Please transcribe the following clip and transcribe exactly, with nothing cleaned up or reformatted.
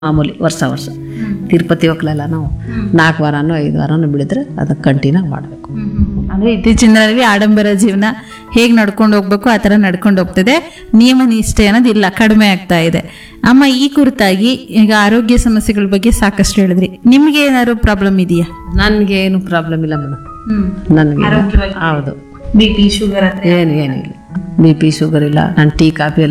ಮಾಮೂಲಿ ವರ್ಷ ವರ್ಷ ತಿರುಪತಿ ಹೋಗ್ಲಲ್ಲ ನಾವು ನಾಲ್ಕು ವಾರನೋ ಐದು ವಾರನೋ ಬಿಡಿದ್ರೆ ಅದಕ್ಕೆ ಕಂಟಿನ್ಯೂ ಮಾಡಬೇಕು. ಅಂದ್ರೆ ಇತ್ತೀಚಿನ ದಿನಗಳಲ್ಲಿ ಆಡಂಬರ ಜೀವನ ಹೇಗೆ ನಡ್ಕೊಂಡು ಹೋಗ್ಬೇಕು ಆ ತರ ನಡ್ಕೊಂಡು ಹೋಗ್ತದೆ, ನಿಯಮ ನಿಷ್ಠೆ ಅನ್ನೋದು ಇಲ್ಲ, ಕಡಿಮೆ ಆಗ್ತಾ ಇದೆ. ಅಮ್ಮ, ಈ ಕುರಿತಾಗಿ ಈಗ ಆರೋಗ್ಯ ಸಮಸ್ಯೆಗಳ ಬಗ್ಗೆ ಸಾಕಷ್ಟು ಹೇಳಿದ್ರಿ, ನಿಮ್ಗೆ ಏನಾದ್ರು ಪ್ರಾಬ್ಲಮ್ ಇದೆಯಾ? ನನಗೆ ಏನು ಪ್ರಾಬ್ಲಮ್ ಇಲ್ಲ ಮೇಡಮ್, ನನಗೆ ಹೌದು ಬಿ ಪಿ ಶುಗರ್ ಏನು ಏನಿಲ್ಲ, ಬಿ ಪಿ ಶುಗರ್ ಇಲ್ಲ, ನಾನು ಟೀ ಕಾಫಿ ಎಲ್ಲ